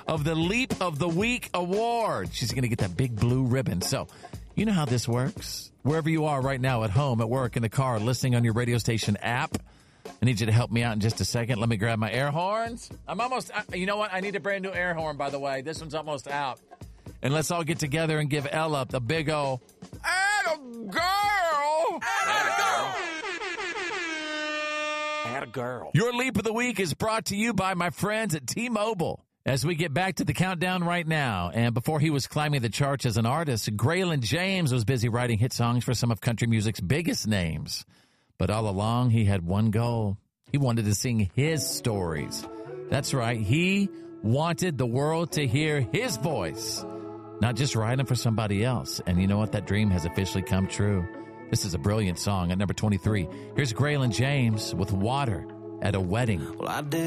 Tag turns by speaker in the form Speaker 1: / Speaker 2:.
Speaker 1: of the Leap of the Week Award. She's going to get that big blue ribbon. So, you know how this works. Wherever you are right now, at home, at work, in the car, listening on your radio station app, I need you to help me out in just a second. Let me grab my air horns. I'm almost, you know what? I need a brand new air horn, by the way. This one's almost out. And let's all get together and give Ella the big O. Atta girl!
Speaker 2: Atta girl.
Speaker 1: Your Leap of the Week is brought to you by my friends at T-Mobile. As we get back to the countdown right now, and before he was climbing the charts as an artist, Graylin James was busy writing hit songs for some of country music's biggest names. But all along, he had one goal. He wanted to sing his stories. That's right. He wanted the world to hear his voice, not just writing for somebody else. And you know what? That dream has officially come true. This is a brilliant song at number 23. Here's Graylin James with Water at a Wedding.
Speaker 3: Well, I did.